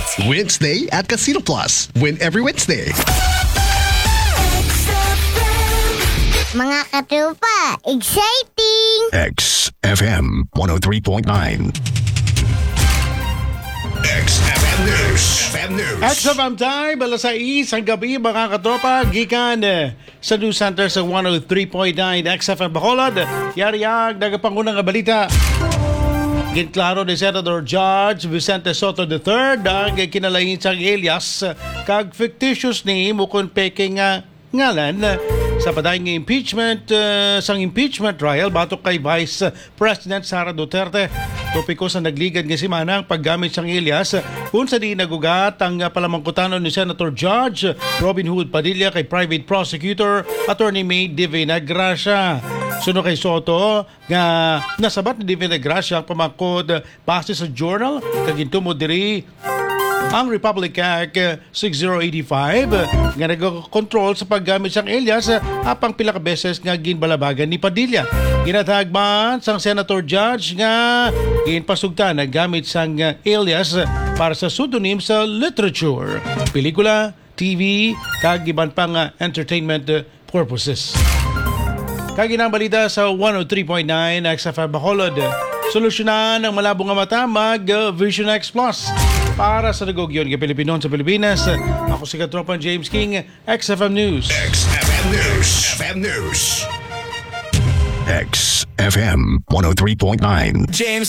Wednesday at Casino Plus. Win every Wednesday. Mga katupa, exciting! XFM 103.9. XFM News. XFM News. XFM time, alas 6 ang gabi mga katropa, gikan sa News Center sa 103.9 XFM Bacolod. Yari-yag, nagapangunang nga balita. Ginklaro ni Senator Judge Vicente Soto III ang kinalain siyang alias kag fictitious name ukon peking ngalan sa padayong impeachment sang impeachment trial batok kay Vice President Sara Duterte. Topiko sa nagligan nga semana ang paggamit sang alias kung sa di nagugat ang palamangkutanon ni Senator Judge Robin Hood Padilla kay Private Prosecutor Attorney May Divina Gracia. Suno kay Soto nga nasabat ni Divina Gracia ang pamangkod base sa journal kaginto mo diri ang Republic Act 6085 nga nag-control sa paggamit sang alias apang pila ka beses nga ginbalabagan ni Padilla. Ginatag man sang Senator Judge nga ginpasugtan naggamit sang alias para sa pseudonym sa literature, pelikula, TV, kag iban pang entertainment purposes. Kaginang balita sa 103.9 XFM Bacolod. Solusyonan ang malabong nga mata mag-Vision X Plus para sa nagugyon ng Pilipinon sa Pilipinas. Ako si Katropan James King, XFM News. XFM News. XFM News. XFM 103.9. James